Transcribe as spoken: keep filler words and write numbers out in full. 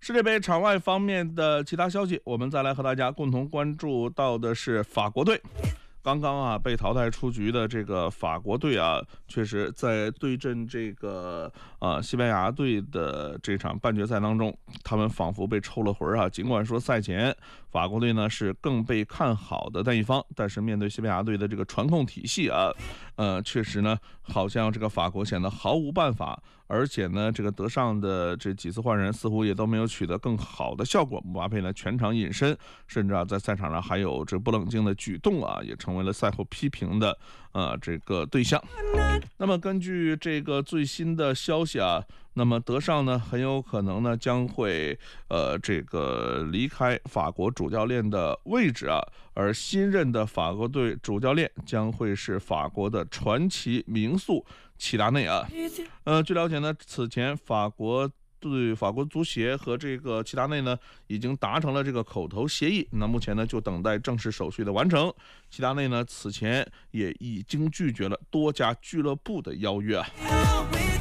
世界杯场外方面的其他消息，我们再来和大家共同关注到的是法国队。刚刚啊被淘汰出局的这个法国队啊，确实在对阵这个呃西班牙队的这场半决赛当中，他们仿佛被抽了魂啊。尽管说赛前法国队呢是更被看好的那一方，但是面对西班牙队的这个传控体系啊，呃，确实呢好像这个法国显得毫无办法。而且呢，这个德尚的这几次换人似乎也都没有取得更好的效果。姆巴佩呢全场隐身，甚至啊在赛场上还有这不冷静的举动啊，也成为了赛后批评的呃这个对象。那么根据这个最新的消息啊，那么德尚呢很有可能呢将会呃这个离开法国主教练的位置啊，而新任的法国队主教练将会是法国的传奇名宿齐达内啊。呃，据了解呢，此前法国对法国足协和这个齐达内呢已经达成了这个口头协议，那目前呢就等待正式手续的完成。齐达内呢此前也已经拒绝了多家俱乐部的邀约啊。